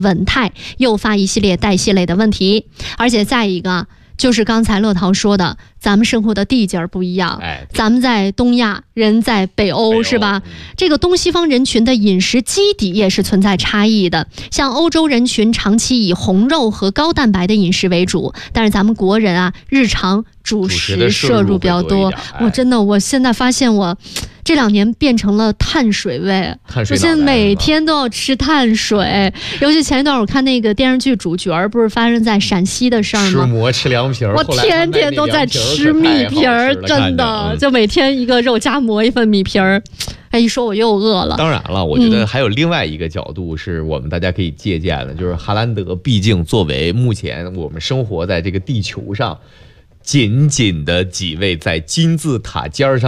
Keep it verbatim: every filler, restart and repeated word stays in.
稳态，诱发一系列代谢类的问题。而且再一个就是刚才乐淘说的，咱们生活的地界不一样， 哎， 咱们在东亚，人在北欧， 北欧是吧、 嗯？ 这个东西方人群的饮食基底也是存在差异的。像欧洲人群长期以红肉和高蛋白的饮食为主，但是咱们国人啊，日常主食摄入比较多。 我、 哎、真的，我现在发现我这两年变成了碳水胃， 碳水我现在每天都要吃碳水。尤其前一段我看那个电视剧主角不是发生在陕西的事儿吗？ 吃馍吃凉皮儿， 我天天都在吃米皮儿，真的，就每天一个肉夹馍，一份米皮儿。哎，一说我又饿了。 当然了，我觉得还有另外一个角度是我们大家可以借鉴的，嗯、就是哈兰德毕竟作为目前我们生活在这个地球上仅仅的几位在金字塔尖上